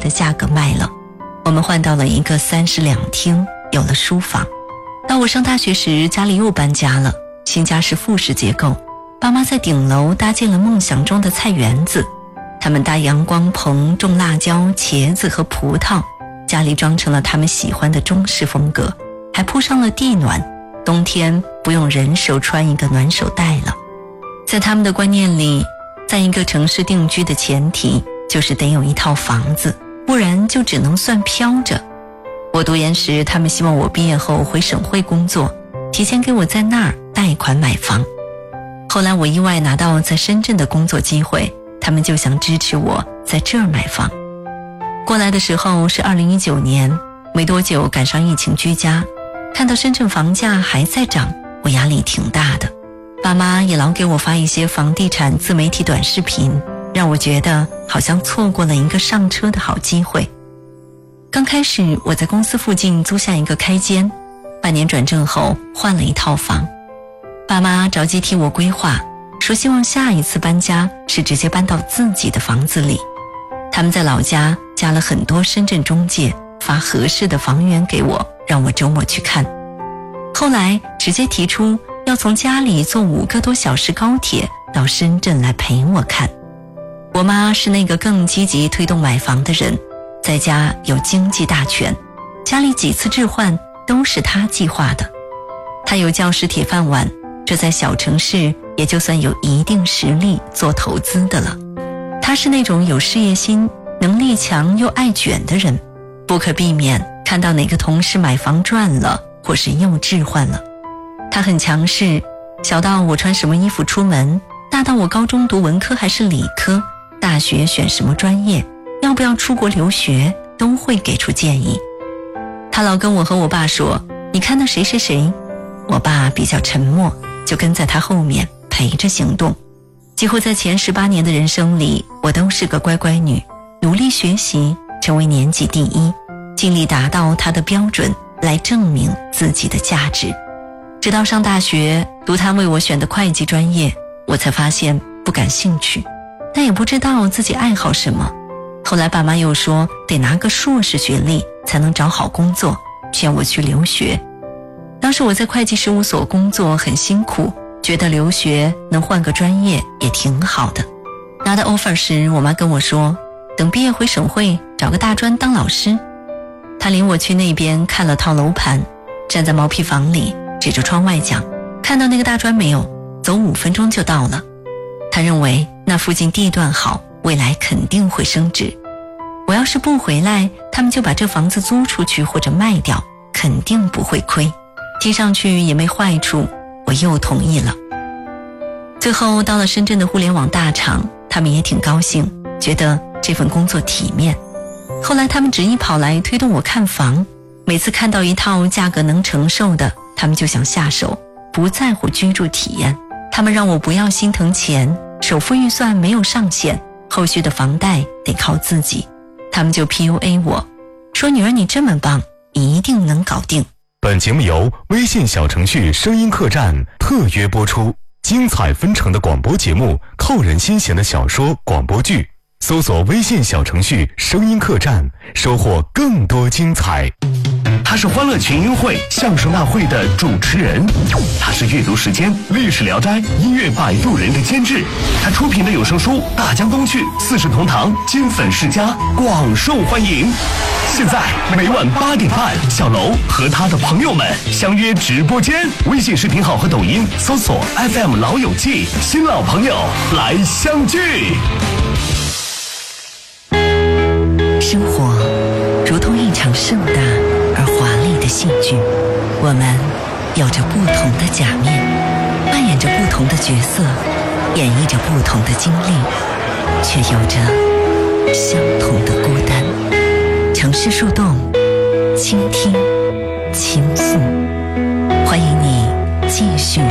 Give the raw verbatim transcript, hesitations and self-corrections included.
的价格卖了，我们换到了一个三室两厅，有了书房。到我上大学时，家里又搬家了，新家是复式结构，爸妈在顶楼搭建了梦想中的菜园子，他们搭阳光棚，种辣椒、茄子和葡萄，家里装成了他们喜欢的中式风格，还铺上了地暖，冬天不用人手穿一个暖手袋了。在他们的观念里，在一个城市定居的前提就是得有一套房子，不然就只能算飘着。我读研时，他们希望我毕业后回省会工作，提前给我在那儿贷款买房。后来我意外拿到在深圳的工作机会，他们就想支持我在这儿买房。过来的时候是二零一九年，没多久赶上疫情居家，看到深圳房价还在涨，我压力挺大的。爸妈也老给我发一些房地产自媒体短视频，让我觉得好像错过了一个上车的好机会。刚开始我在公司附近租下一个开间，半年转正后换了一套房。爸妈着急替我规划，说希望下一次搬家是直接搬到自己的房子里。他们在老家加了很多深圳中介，发合适的房源给我，让我周末去看。后来直接提出要从家里坐五个多小时高铁到深圳来陪我看。我妈是那个更积极推动买房的人，在家有经济大权，家里几次置换都是她计划的。她有教师铁饭碗，这在小城市也就算有一定实力做投资的了。她是那种有事业心、能力强又爱卷的人，不可避免看到哪个同事买房赚了，或是又置换了。她很强势，小到我穿什么衣服出门，大到我高中读文科还是理科，大学选什么专业，要不要出国留学，都会给出建议。她老跟我和我爸说，你看那谁谁谁。我爸比较沉默，就跟在他后面陪着行动。几乎在前十八年的人生里，我都是个乖乖女，努力学习，成为年级第一，尽力达到他的标准，来证明自己的价值。直到上大学读他为我选的会计专业，我才发现不感兴趣，但也不知道自己爱好什么。后来爸妈又说得拿个硕士学历才能找好工作，劝我去留学。当时我在会计事务所工作很辛苦，觉得留学能换个专业也挺好的。拿到 offer 时，我妈跟我说，等毕业回省会找个大专当老师。她领我去那边看了套楼盘，站在毛坯房里指着窗外讲，看到那个大专没有？走五分钟就到了。她认为那附近地段好，未来肯定会升值。我要是不回来，他们就把这房子租出去或者卖掉，肯定不会亏。听上去也没坏处，我又同意了。最后到了深圳的互联网大厂，他们也挺高兴，觉得这份工作体面。后来他们执意跑来推动我看房，每次看到一套价格能承受的，他们就想下手，不在乎居住体验。他们让我不要心疼钱，首付预算没有上限，后续的房贷得靠自己。他们就 P U A 我，说女儿你这么棒，一定能搞定。 本节目由微信小程序声音客栈特约播出，精彩纷呈的广播节目，扣人心弦的小说广播剧，搜索微信小程序声音客栈，收获更多精彩。 他是欢乐群英会相声大会的主持人，他是阅读时间历史聊斋音乐摆渡人的监制，他出品的有声书《大江东去》四世同堂金粉世家广受欢迎。现在每晚八点半，小楼和他的朋友们相约直播间，微信视频号和抖音搜索 F M 老友记，新老朋友来相聚。 生活如同一场盛大而华丽的戏剧，我们有着不同的假面，扮演着不同的角色，演绎着不同的经历，却有着相同的孤单。城市树洞，倾听，倾诉，欢迎你继续